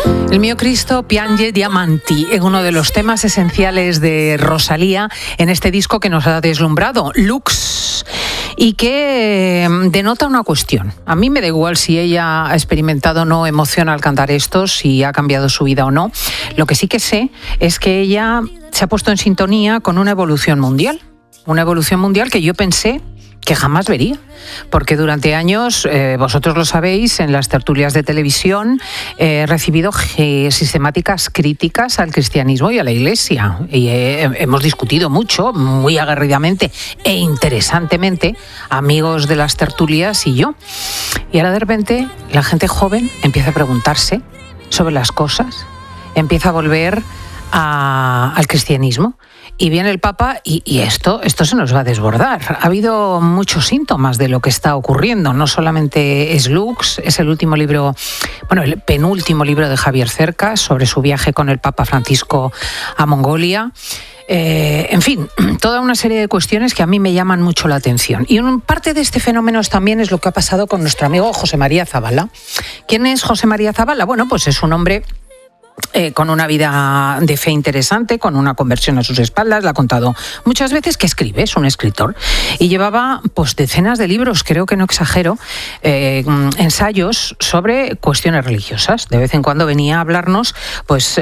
El mio Cristo piange diamanti es uno de los temas esenciales de Rosalía en este disco que nos ha deslumbrado, Lux, y que denota una cuestión. A mí me da igual si ella ha experimentado o no emoción al cantar esto, si ha cambiado su vida o no. Lo que sí que sé es que ella se ha puesto en sintonía con una evolución mundial que yo pensé que jamás vería, porque durante años, vosotros lo sabéis, en las tertulias de televisión he recibido sistemáticas críticas al cristianismo y a la Iglesia, y hemos discutido mucho, muy aguerridamente e interesantemente, amigos de las tertulias y yo, y ahora de repente la gente joven empieza a preguntarse sobre las cosas, empieza a volver al cristianismo. Y viene el Papa y esto se nos va a desbordar. Ha habido muchos síntomas de lo que está ocurriendo. No solamente es Lux, es el último libro, el penúltimo libro de Javier Cercas sobre su viaje con el Papa Francisco a Mongolia. En fin, toda una serie de cuestiones que a mí me llaman mucho la atención. Y parte de este fenómeno también es lo que ha pasado con nuestro amigo José María Zabala. ¿Quién es José María Zabala? Bueno, pues es un hombre con una vida de fe interesante, con una conversión a sus espaldas, la ha contado muchas veces, que escribe, es un escritor, y llevaba decenas de libros, creo que no exagero, ensayos sobre cuestiones religiosas. De vez en cuando venía a hablarnos